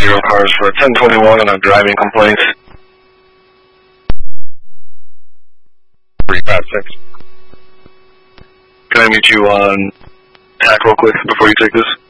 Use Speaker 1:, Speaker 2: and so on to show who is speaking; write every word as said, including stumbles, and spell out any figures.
Speaker 1: zero cars for ten twenty-one on a driving complaint. three five six. Can I meet you on T A C real quick before you take this?